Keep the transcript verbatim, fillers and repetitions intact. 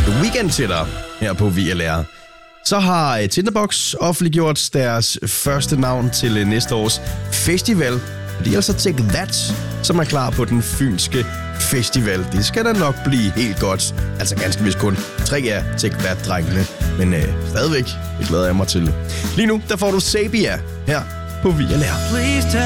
The Weeknd til dig her på V L R. Så har Tinderbox offentliggjort deres første navn til næste års festival. Det er altså Take That, som er klar på den fynske festival. Det skal da nok blive helt godt. Altså ganske vist kun tre af Take That-drengene. Men øh, stadigvæk, det glæder jeg mig til. Lige nu, der får du Sabia her på V L R.